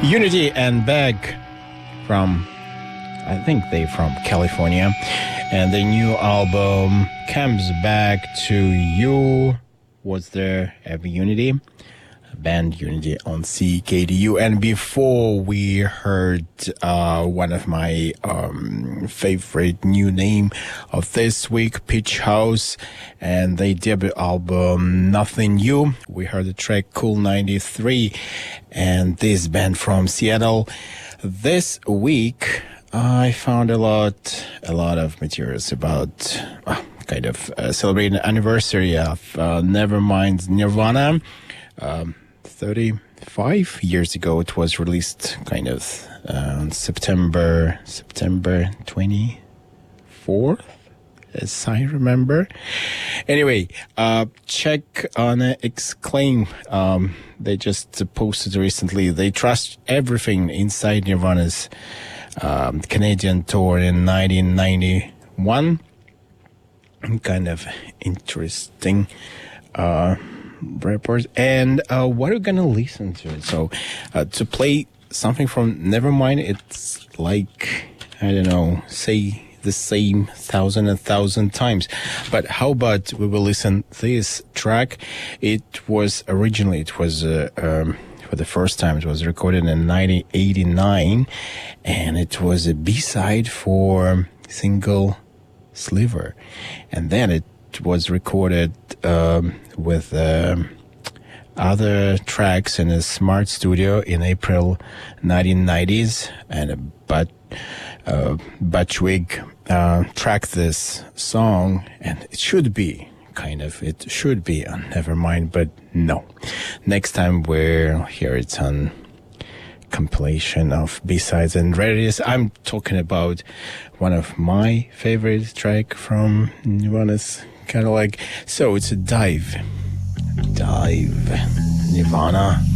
Unity and Beg from, I think they're from California. And the new album comes back to you. Was there ever Unity? Band Unity on CKDU. And before we heard one of my favorite new name of this week, Pitch House, and their debut album Nothing New. We heard the track Cool 93, and this band from Seattle. This week I found a lot of materials about kind of celebrating the anniversary of Nevermind Nirvana. 35 years ago it was released, kind of on September 24th, as I remember. Anyway, check on Exclaim. They just posted recently. They trust everything inside Nirvana's Canadian tour in 1991. Kind of interesting report. And what are we gonna listen to? So to play something from Nevermind, it's like, I don't know, say the same thousand times. But how about we will listen this track? It was for the first time, it was recorded in 1989, and it was a B-side for single Sliver, and then it was recorded with other tracks in a smart studio in April 1990s, and Butchwig tracked this song, and it should be on Nevermind, but no. Next time we'll hear it on compilation of B-sides and rarities. I'm talking about one of my favorite track from Nirvana's catalog. So it's a Dive, Nirvana.